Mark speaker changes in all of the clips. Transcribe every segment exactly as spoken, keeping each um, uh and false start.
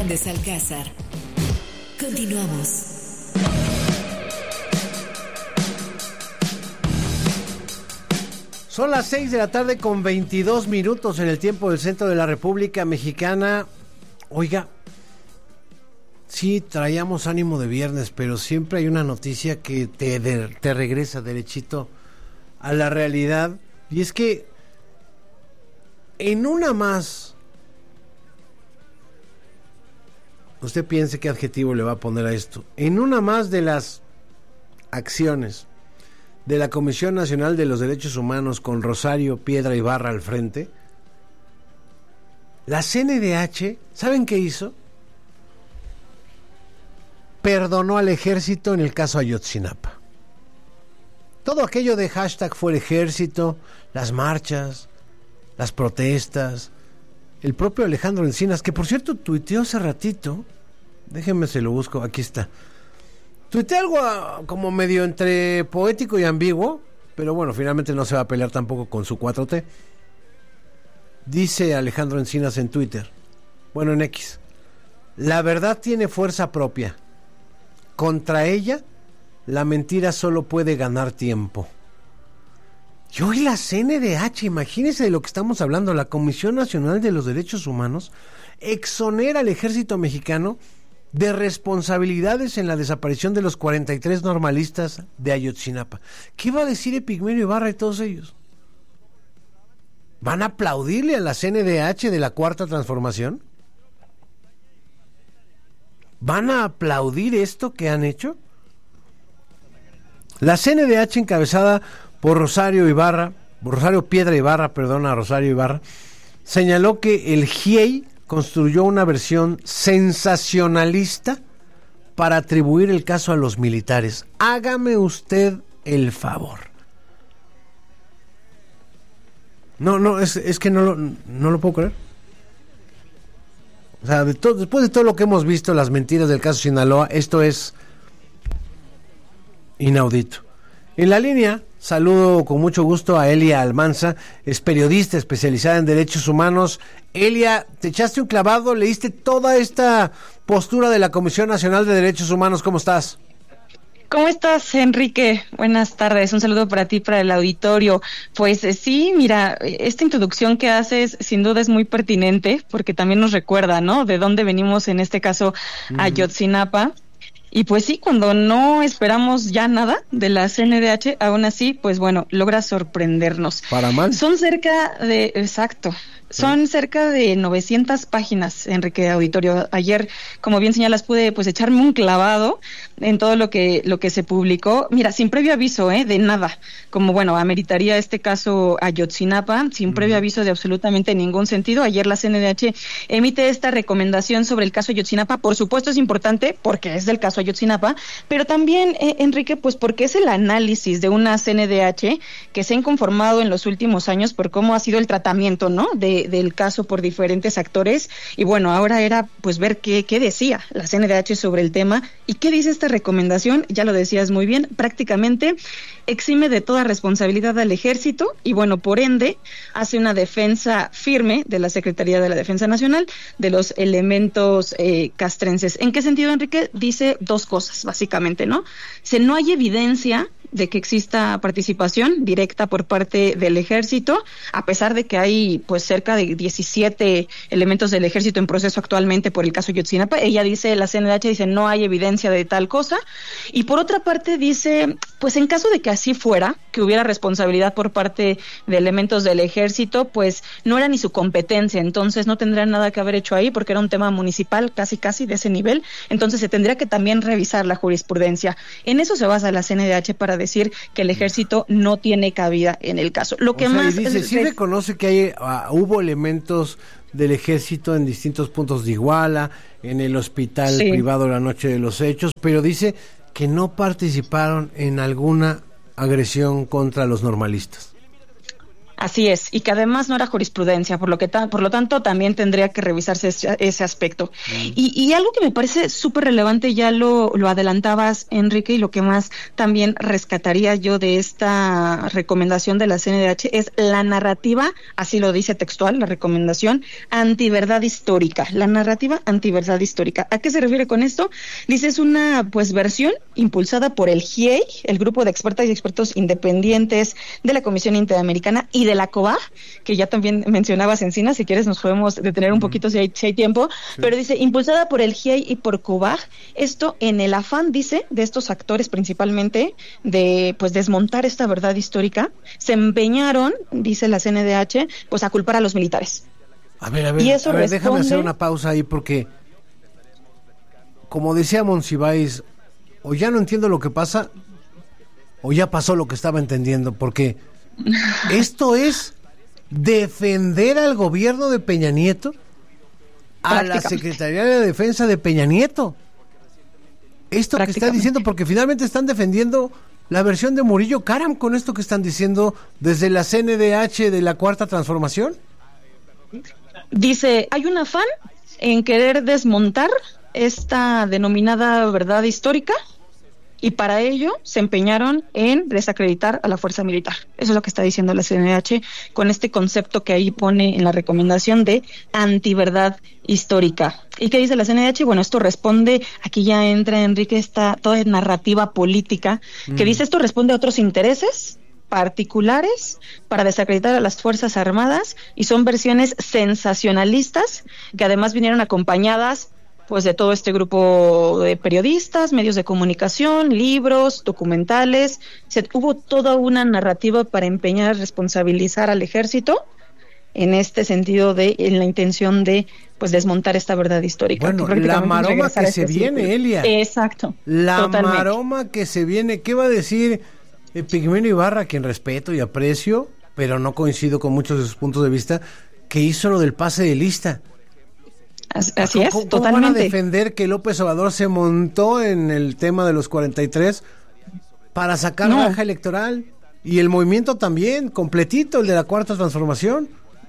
Speaker 1: Hernández Alcázar. Continuamos.
Speaker 2: Son las seis de la tarde con veintidós minutos en el tiempo del centro de la República Mexicana. Oiga, sí traíamos ánimo de viernes, pero siempre hay una noticia que te, de, te regresa derechito a la realidad. Y es que en una más, usted piense qué adjetivo le va a poner a esto, en una más de las acciones de la Comisión Nacional de los Derechos Humanos con Rosario Piedra Ibarra al frente, la C N D H, ¿saben qué hizo? Perdonó al ejército en el caso Ayotzinapa. Todo aquello de hashtag fue el ejército, las marchas, las protestas, el propio Alejandro Encinas, que por cierto tuiteó hace ratito, déjenme se lo busco, aquí está. Tuiteé algo como medio entre poético y ambiguo, pero bueno, finalmente no se va a pelear tampoco con su cuatro T. Dice Alejandro Encinas en Twitter, bueno, en X, la verdad tiene fuerza propia. Contra ella, la mentira solo puede ganar tiempo. Y hoy la C N D H, imagínense de lo que estamos hablando, la Comisión Nacional de los Derechos Humanos, exonera al ejército mexicano de responsabilidades en la desaparición de los cuarenta y tres normalistas de Ayotzinapa. ¿Qué va a decir Epigmenio Ibarra y todos ellos? ¿Van a aplaudirle a la C N D H de la Cuarta Transformación? ¿Van a aplaudir esto que han hecho? La C N D H, encabezada por Rosario Ibarra, Rosario Piedra Ibarra, perdona, Rosario Ibarra, señaló que el G I E I construyó una versión sensacionalista para atribuir el caso a los militares. Hágame usted el favor. No, no, es, es que no lo, no lo puedo creer. O sea, de to- después de todo lo que hemos visto, las mentiras del caso Sinaloa, esto es inaudito. En la línea, saludo con mucho gusto a Elia Almanza, es periodista especializada en derechos humanos. Elia, te echaste un clavado, leíste toda esta postura de la Comisión Nacional de Derechos Humanos, ¿cómo estás?
Speaker 3: ¿Cómo estás, Enrique? Buenas tardes, un saludo para ti, para el auditorio. Pues eh, sí, mira, esta introducción que haces sin duda es muy pertinente, porque también nos recuerda, ¿no?, de dónde venimos, en este caso, mm. Ayotzinapa. Y pues sí, cuando no esperamos ya nada de la C N D H, aún así, pues bueno, logra sorprendernos.
Speaker 2: Para mal.
Speaker 3: Son cerca de, exacto, son cerca de novecientas páginas, Enrique Auditorio. Ayer, como bien señalas, pude pues echarme un clavado en todo lo que lo que se publicó. Mira, sin previo aviso, ¿eh? De nada. Como bueno, ameritaría este caso Ayotzinapa, sin mm. previo aviso de absolutamente ningún sentido. Ayer la C N D H emite esta recomendación sobre el caso Ayotzinapa. Por supuesto es importante porque es del caso Ayotzinapa, pero también, eh, Enrique, pues porque es el análisis de una C N D H que se ha inconformado en los últimos años por cómo ha sido el tratamiento, ¿no?, de, del caso por diferentes actores. Y bueno, ahora era pues ver qué, qué decía la C N D H sobre el tema. ¿Y qué dice esta recomendación? Ya lo decías muy bien, prácticamente exime de toda responsabilidad al ejército y bueno, por ende, hace una defensa firme de la Secretaría de la Defensa Nacional de los elementos eh, castrenses. ¿En qué sentido, Enrique? Dice dos cosas, básicamente, ¿no? Si no hay evidencia de que exista participación directa por parte del ejército, a pesar de que hay pues cerca de diecisiete elementos del ejército en proceso actualmente por el caso Ayotzinapa. Ella dice, la C N D H dice, no hay evidencia de tal cosa. Y por otra parte dice, pues en caso de que así fuera, que hubiera responsabilidad por parte de elementos del ejército, pues no era ni su competencia, entonces no tendría nada que haber hecho ahí porque era un tema municipal casi casi de ese nivel, entonces se tendría que también revisar la jurisprudencia. En eso se basa la C N D H para decir que el ejército no tiene cabida en el caso. Lo que
Speaker 2: o sea,
Speaker 3: más
Speaker 2: dice,
Speaker 3: es,
Speaker 2: sí
Speaker 3: es,
Speaker 2: reconoce que hay uh, hubo elementos del ejército en distintos puntos de Iguala, en el hospital sí. privado la noche de los hechos, pero dice que no participaron en alguna agresión contra los normalistas.
Speaker 3: Así es, y que además no era jurisprudencia, por lo que ta- por lo tanto también tendría que revisarse ese, ese aspecto. Mm. Y, y algo que me parece súper relevante, ya lo, lo adelantabas, Enrique, y lo que más también rescataría yo de esta recomendación de la C N D H es la narrativa, así lo dice textual, la recomendación, antiverdad histórica, la narrativa antiverdad histórica. ¿A qué se refiere con esto? Dice, es una pues versión impulsada por el G I E I, el grupo de expertas y expertos independientes de la Comisión Interamericana y de la COBAG, que ya también mencionabas, Encinas, si quieres nos podemos detener un poquito si hay, si hay tiempo, sí. Pero dice, impulsada por el G I E I y por COBAG, esto en el afán, dice, de estos actores principalmente, de pues desmontar esta verdad histórica, se empeñaron, dice la C N D H, pues a culpar a los militares.
Speaker 2: A ver, a ver,
Speaker 3: y eso
Speaker 2: a ver
Speaker 3: responde...
Speaker 2: déjame hacer una pausa ahí, porque como decía Monsiváis, o ya no entiendo lo que pasa, o ya pasó lo que estaba entendiendo, porque esto es defender al gobierno de Peña Nieto, a la Secretaría de Defensa de Peña Nieto. Esto que está diciendo, porque finalmente están defendiendo la versión de Murillo Karam con esto que están diciendo desde la C N D H de la Cuarta Transformación.
Speaker 3: Dice, hay un afán en querer desmontar esta denominada verdad histórica, y para ello se empeñaron en desacreditar a la fuerza militar. Eso es lo que está diciendo la C N D H con este concepto que ahí pone en la recomendación de antiverdad histórica. ¿Y qué dice la C N D H? Bueno, esto responde, aquí ya entra, Enrique, esta toda narrativa política, mm. que dice esto responde a otros intereses particulares para desacreditar a las Fuerzas Armadas, y son versiones sensacionalistas que además vinieron acompañadas pues de todo este grupo de periodistas, medios de comunicación, libros, documentales. Se, hubo toda una narrativa para empeñar a responsabilizar al ejército en este sentido de en la intención de pues desmontar esta verdad histórica.
Speaker 2: Bueno, la maroma que se viene, Elia.
Speaker 3: Exacto.
Speaker 2: La totalmente. maroma que se viene. ¿Qué va a decir eh, Pigmenio Ibarra, a quien respeto y aprecio, pero no coincido con muchos de sus puntos de vista, que hizo lo del pase de lista?
Speaker 3: Así es,
Speaker 2: ¿Cómo,
Speaker 3: totalmente.
Speaker 2: ¿Cómo van a defender que López Obrador se montó en el tema de los cuarenta y tres para sacar no. baja electoral? Y el movimiento también, completito, el de la Cuarta Transformación.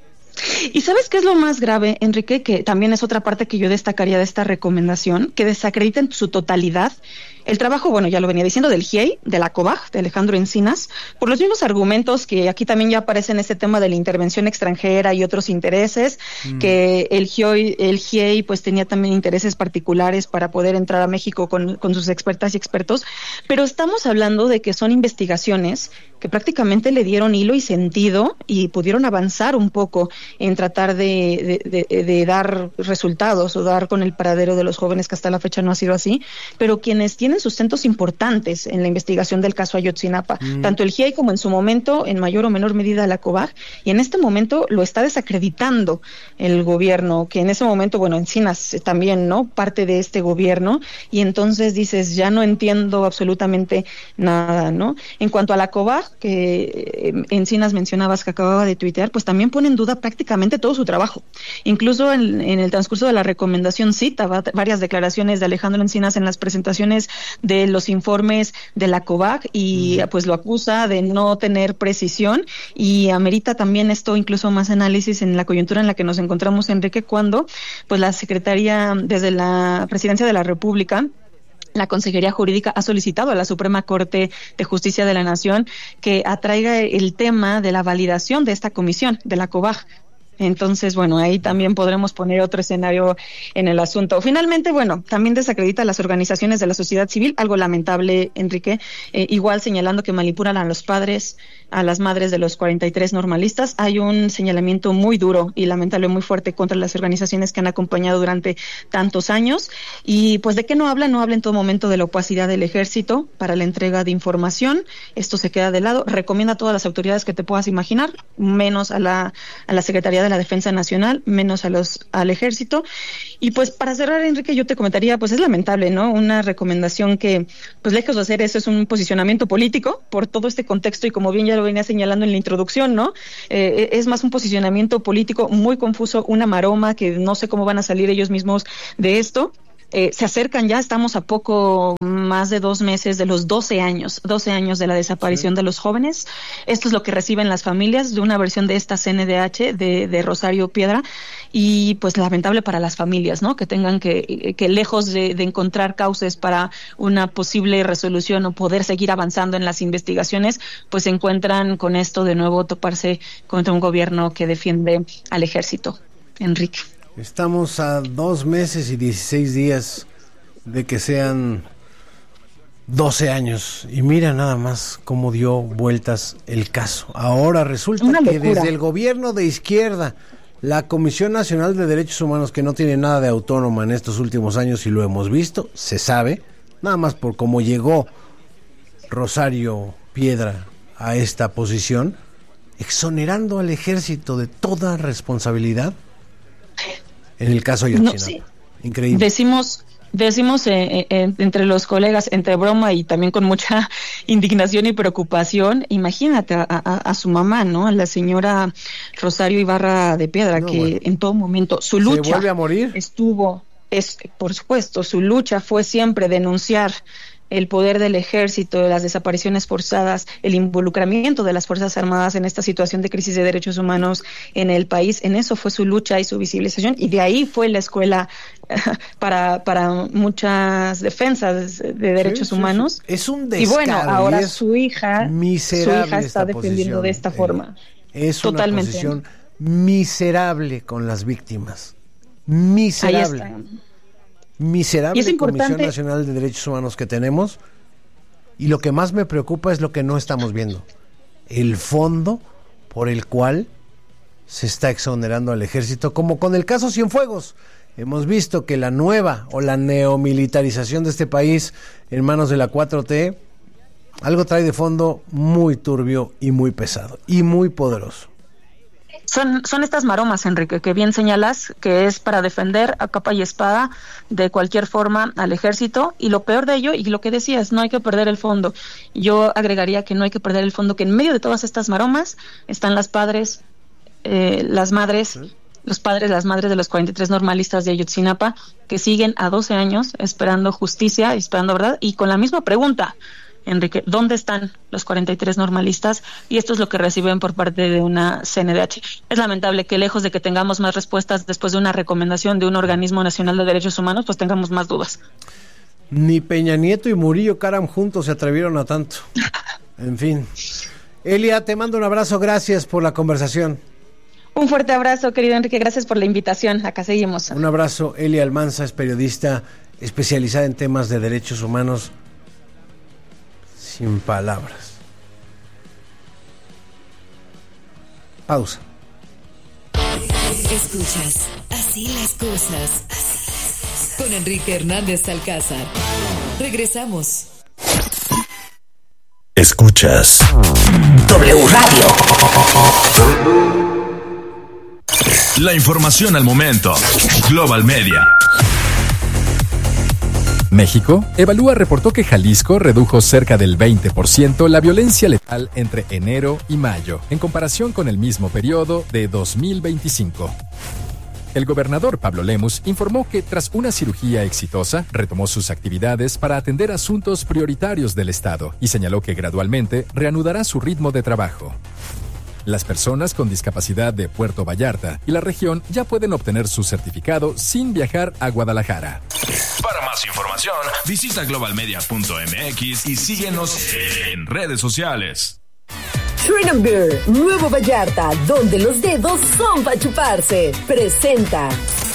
Speaker 3: ¿Y sabes qué es lo más grave, Enrique? Que también es otra parte que yo destacaría de esta recomendación, que desacredita en su totalidad el trabajo, bueno, ya lo venía diciendo, del G I E I, de la COBAG, de Alejandro Encinas, por los mismos argumentos que aquí también ya aparecen este tema de la intervención extranjera y otros intereses, mm. que el G I E I, el G I E I pues tenía también intereses particulares para poder entrar a México con, con sus expertas y expertos, pero estamos hablando de que son investigaciones que prácticamente le dieron hilo y sentido y pudieron avanzar un poco en tratar de, de, de, de dar resultados o dar con el paradero de los jóvenes, que hasta la fecha no ha sido así, pero quienes tienen sustentos importantes en la investigación del caso Ayotzinapa, mm. tanto el G I E I como en su momento, en mayor o menor medida la COBAG, y en este momento lo está desacreditando el gobierno, que en ese momento, bueno, Encinas también, ¿no?, parte de este gobierno, y entonces dices, ya no entiendo absolutamente nada, ¿no? En cuanto a la COBAG, que Encinas mencionabas que acababa de tuitear, pues también pone en duda prácticamente todo su trabajo. Incluso en, en el transcurso de la recomendación cita va, varias declaraciones de Alejandro Encinas en las presentaciones de los informes de la COBAG y uh-huh. pues lo acusa de no tener precisión, y amerita también esto incluso más análisis en la coyuntura en la que nos encontramos, Enrique, cuando pues la Secretaría, desde la Presidencia de la República, la Consejería Jurídica ha solicitado a la Suprema Corte de Justicia de la Nación que atraiga el tema de la validación de esta comisión, de la COBAG. Entonces, bueno, ahí también podremos poner otro escenario en el asunto. Finalmente, bueno, también desacredita a las organizaciones de la sociedad civil, algo lamentable, Enrique, eh, igual señalando que manipulan a los padres, a las madres de los cuarenta y tres normalistas. Hay un señalamiento muy duro y lamentable, muy fuerte contra las organizaciones que han acompañado durante tantos años. Y pues, ¿de qué no habla? No habla en todo momento de la opacidad del ejército para la entrega de información. Esto se queda de lado. Recomienda a todas las autoridades que te puedas imaginar, menos a la, a la Secretaría de la Defensa Nacional, menos a los al ejército. Y pues para cerrar, Enrique, yo te comentaría, pues es lamentable, ¿no? Una recomendación que, pues lejos de hacer eso, es un posicionamiento político por todo este contexto, y como bien ya lo venía señalando en la introducción, ¿no? Eh, es más un posicionamiento político muy confuso, una maroma que no sé cómo van a salir ellos mismos de esto. Eh, se acercan ya, estamos a poco más de dos meses de los doce años, doce años de la desaparición sí. de los jóvenes. Esto es lo que reciben las familias de una versión de esta C N D H de, de Rosario Piedra, y pues lamentable para las familias, ¿no? Que tengan que, que lejos de, de encontrar cauces para una posible resolución o poder seguir avanzando en las investigaciones, pues se encuentran con esto de nuevo, toparse contra un gobierno que defiende al ejército. Enrique.
Speaker 2: Estamos a dos meses y dieciséis días de que sean doce años. Y mira nada más cómo dio vueltas el caso. Ahora resulta que desde el gobierno de izquierda, la Comisión Nacional de Derechos Humanos, que no tiene nada de autónoma en estos últimos años y lo hemos visto, se sabe, nada más por cómo llegó Rosario Piedra a esta posición, exonerando al ejército de toda responsabilidad. En el caso de Ayotzinapa. No, sí. Increíble.
Speaker 3: Decimos, decimos eh, eh, entre los colegas, entre broma y también con mucha indignación y preocupación, imagínate a, a, a su mamá, ¿no? A la señora Rosario Ibarra de Piedra, no, que bueno. en todo momento su lucha
Speaker 2: ¿Se vuelve a morir?
Speaker 3: estuvo, es, por supuesto, su lucha fue siempre denunciar el poder del ejército, las desapariciones forzadas, el involucramiento de las Fuerzas Armadas en esta situación de crisis de derechos humanos en el país. En eso fue su lucha y su visibilización, y de ahí fue la escuela para para muchas defensas de derechos sí, sí, humanos.
Speaker 2: Sí. Es un descaro.
Speaker 3: Y bueno, ahora su hija, su hija está defendiendo de esta
Speaker 2: eh,
Speaker 3: forma.
Speaker 2: Es Totalmente. Una posición miserable con las víctimas. Miserable. Ahí está. Miserable Comisión Nacional de Derechos Humanos que tenemos, y lo que más me preocupa es lo que no estamos viendo, el fondo por el cual se está exonerando al ejército, como con el caso Cienfuegos. Hemos visto que la nueva o la neomilitarización de este país en manos de la cuatro T algo trae de fondo muy turbio y muy pesado y muy poderoso.
Speaker 3: Son, son estas maromas, Enrique, que bien señalas, que es para defender a capa y espada de cualquier forma al ejército, y lo peor de ello, y lo que decías, no hay que perder el fondo. Yo agregaría que no hay que perder el fondo, que en medio de todas estas maromas están las padres, eh, las madres, ¿sí? los padres, las madres de los cuarenta y tres normalistas de Ayotzinapa, que siguen a doce años esperando justicia, esperando verdad, y con la misma pregunta, Enrique, ¿dónde están los cuarenta y tres normalistas? Y esto es lo que reciben por parte de una C N D H. Es lamentable que lejos de que tengamos más respuestas después de una recomendación de un organismo nacional de derechos humanos, pues tengamos más dudas.
Speaker 2: Ni Peña Nieto y Murillo Karam juntos se atrevieron a tanto. En fin. Elia, te mando un abrazo, gracias por la conversación.
Speaker 3: Un fuerte abrazo, querido Enrique, gracias por la invitación. Acá seguimos.
Speaker 2: Un abrazo. Elia Almanza es periodista especializada en temas de derechos humanos. Sin palabras. Pausa.
Speaker 1: Escuchas Así las cosas. Así las cosas. Con Enrique Hernández Alcázar. Regresamos.
Speaker 4: Escuchas W Radio. La información al momento. Global Media.
Speaker 5: México Evalúa reportó que Jalisco redujo cerca del veinte por ciento la violencia letal entre enero y mayo, en comparación con el mismo periodo de dos mil veinticinco. El gobernador Pablo Lemus informó que tras una cirugía exitosa, retomó sus actividades para atender asuntos prioritarios del Estado y señaló que gradualmente reanudará su ritmo de trabajo. Las personas con discapacidad de Puerto Vallarta y la región ya pueden obtener su certificado sin viajar a Guadalajara.
Speaker 4: Para más información, visita global media punto m x y síguenos en redes sociales.
Speaker 1: Freedom Beer, Nuevo Vallarta, donde los dedos son para chuparse. Presenta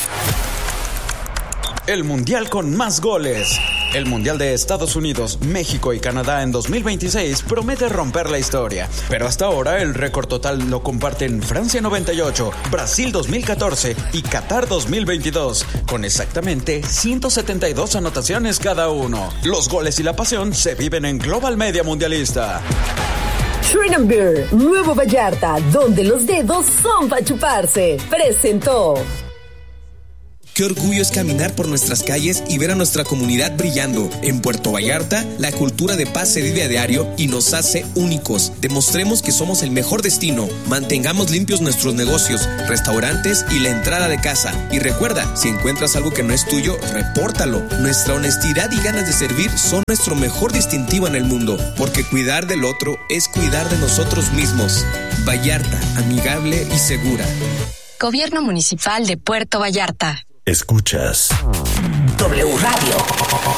Speaker 6: el mundial con más goles. El Mundial de Estados Unidos, México y Canadá en dos mil veintiséis promete romper la historia, pero hasta ahora el récord total lo comparten Francia noventa y ocho, Brasil dos mil catorce y Qatar dos mil veintidós, con exactamente ciento setenta y dos anotaciones cada uno. Los goles y la pasión se viven en Global Media Mundialista.
Speaker 1: Freedom Beer, Nuevo Vallarta, donde los dedos son para chuparse. Presentó.
Speaker 7: Qué orgullo es caminar por nuestras calles y ver a nuestra comunidad brillando. En Puerto Vallarta, la cultura de paz se vive a diario y nos hace únicos. Demostremos que somos el mejor destino. Mantengamos limpios nuestros negocios, restaurantes y la entrada de casa. Y recuerda, si encuentras algo que no es tuyo, repórtalo. Nuestra honestidad y ganas de servir son nuestro mejor distintivo en el mundo, porque cuidar del otro es cuidar de nosotros mismos. Vallarta, amigable y segura.
Speaker 8: Gobierno Municipal de Puerto Vallarta.
Speaker 9: Escuchas W Radio.